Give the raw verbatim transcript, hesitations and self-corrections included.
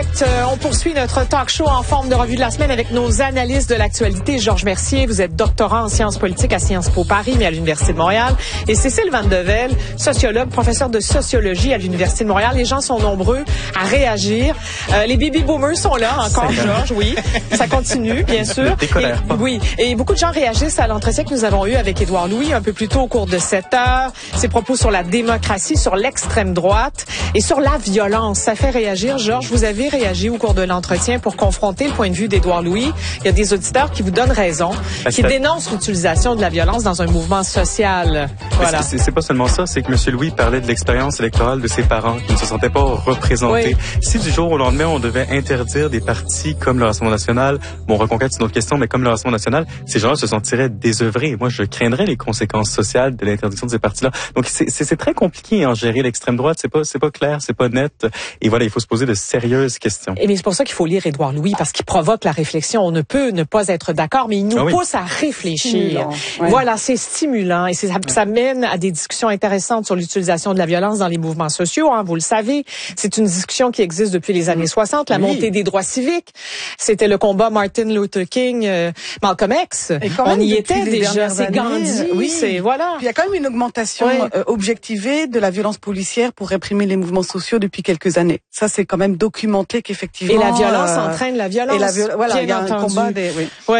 Euh, on poursuit notre talk show en forme de revue de la semaine avec nos analystes de l'actualité. Georges Mercier, vous êtes doctorant en sciences politiques à Sciences Po Paris, mais à l'Université de Montréal. Et Cécile Van Devel, sociologue, professeure de sociologie à l'Université de Montréal. Les gens sont nombreux à réagir. Euh, les baby boomers sont là encore, Georges, oui. Ça continue, bien sûr. Et, oui. Et beaucoup de gens réagissent à l'entretien que nous avons eu avec Édouard Louis un peu plus tôt au cours de cette heure. Ses propos sur la démocratie, sur l'extrême droite et sur la violence. Ça fait réagir. Georges, vous avez réagi au cours de l'entretien pour confronter le point de vue d'Édouard Louis. Il y a des auditeurs qui vous donnent raison, ben, qui dénoncent l'utilisation de la violence dans un mouvement social. Voilà. C'est, c'est pas seulement ça, c'est que M. Louis parlait de l'expérience électorale de ses parents qui ne se sentaient pas représentés. Oui. Si du jour au lendemain, on devait interdire des partis comme le Rassemblement national, bon, Reconquête, c'est une autre question, mais comme le Rassemblement national, ces gens-là se sentiraient désœuvrés. Moi, je craindrais les conséquences sociales de l'interdiction de ces partis-là. Donc, c'est, c'est, c'est très compliqué en gérer l'extrême droite. C'est pas, c'est pas clair, c'est pas net. Et voilà, il faut se poser de sérieuses questions. Et mais c'est pour ça qu'il faut lire Édouard Louis, parce qu'il provoque la réflexion. On ne peut ne pas être d'accord, mais il nous ah oui. pousse à réfléchir. Ouais. Voilà, c'est stimulant et c'est, ça, ça mène à des discussions intéressantes sur l'utilisation de la violence dans les mouvements sociaux. Hein, vous le savez, c'est une discussion qui existe depuis les années soixante, la oui. montée des droits civiques. C'était le combat Martin Luther King, euh, Malcolm X. On y était déjà, c'est Gandhi. Oui, c'est voilà. Puis il y a quand même une augmentation oui. euh, objectivée de la violence policière pour réprimer les mouvements sociaux depuis quelques années. Ça, c'est quand même documenté qu'effectivement. Et la violence euh, entraîne la violence. Et la viol- voilà, il y a un combat des. Oui. Ouais.